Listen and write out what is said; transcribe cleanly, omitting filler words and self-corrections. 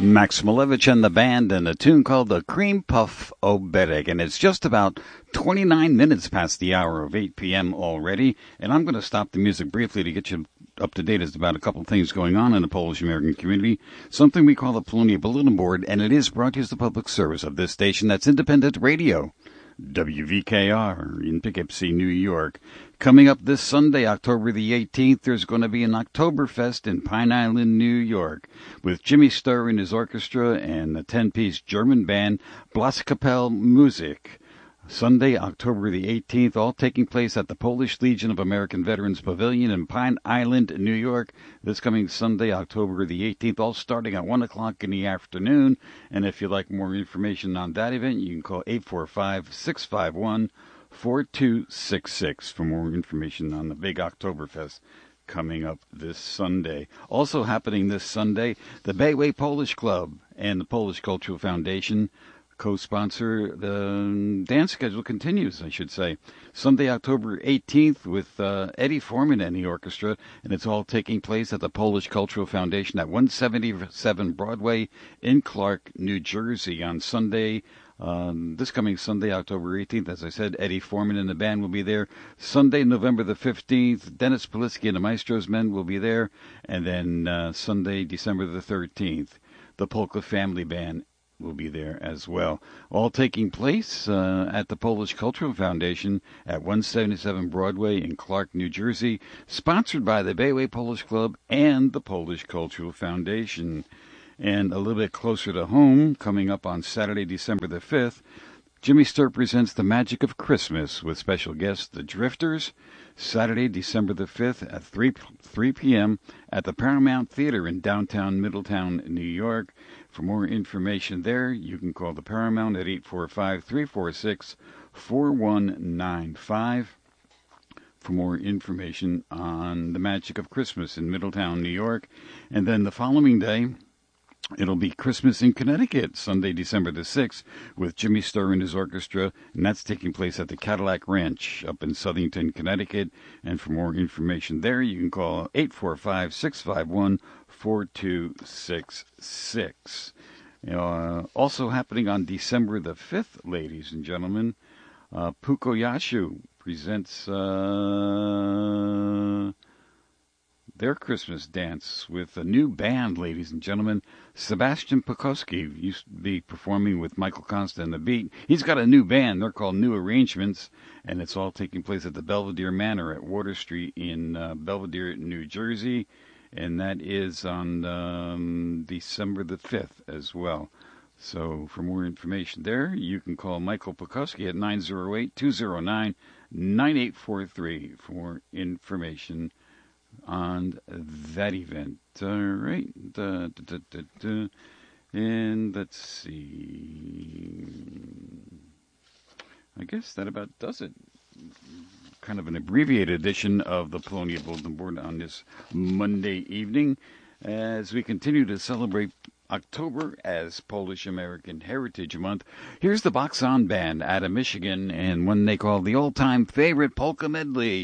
Max Malevich and the band, and a tune called the Cream Puff Oberek. And it's just about 29 minutes past the hour of 8 p.m. already. And I'm going to stop the music briefly to get you up to date as about a couple of things going on in the Polish-American community. Something we call the Polonia Bulletin Board, and it is brought to you as the public service of this station. That's independent radio, WVKR in Poughkeepsie, New York. Coming up this Sunday, October the 18th, there's going to be an Oktoberfest in Pine Island, New York, with Jimmy Sturr and his orchestra and the 10-piece German band Blaskapelle Musik. Sunday, October the 18th, all taking place at the Polish Legion of American Veterans Pavilion in Pine Island, New York. This coming Sunday, October the 18th, all starting at 1 o'clock in the afternoon. And if you'd like more information on that event, you can call 845-651-4266 for more information on the big Oktoberfest coming up this Sunday. Also happening this Sunday, the Bayway Polish Club and the Polish Cultural Foundation co-sponsor. The dance schedule continues, I should say. Sunday, October 18th with Eddie Foreman and the orchestra, and it's all taking place at the Polish Cultural Foundation at 177 Broadway in Clark, New Jersey on Sunday. This coming Sunday, October 18th, as I said, Eddie Foreman and the band will be there. Sunday, November the 15th, Dennis Polisky and the Maestro's Men will be there. And then Sunday, December the 13th, the Polka Family Band will be there as well. All taking place at the Polish Cultural Foundation at 177 Broadway in Clark, New Jersey, sponsored by the Bayway Polish Club and the Polish Cultural Foundation. And a little bit closer to home, coming up on Saturday, December the 5th, Jimmy Sturr presents The Magic of Christmas with special guests, The Drifters, Saturday, December the 5th at 3 p.m. at the Paramount Theater in downtown Middletown, New York. For more information there, you can call the Paramount at 845-346-4195 for more information on The Magic of Christmas in Middletown, New York. And then the following day, it'll be Christmas in Connecticut, Sunday, December the 6th, with Jimmy Sturr and his orchestra, and that's taking place at the Cadillac Ranch up in Southington, Connecticut. And for more information there, you can call 845-651-4266. Also happening on December the 5th, ladies and gentlemen, Pukoyashu presents their Christmas dance with a new band, ladies and gentlemen. Sebastian Pukowski used to be performing with Michael Constant and the Beat. He's got a new band. They're called New Arrangements, and it's all taking place at the Belvedere Manor at Water Street in Belvedere, New Jersey, and that is on December the 5th as well. So for more information there, you can call Michael Pukowski at 908-209-9843 for more information on that event. All right. And let's see. I guess that about does it. Kind of an abbreviated edition of the Polonia Bulletin Board on this Monday evening as we continue to celebrate October as Polish-American Heritage Month. Here's the Box On Band out of Michigan and one they call the all-time favorite polka medley.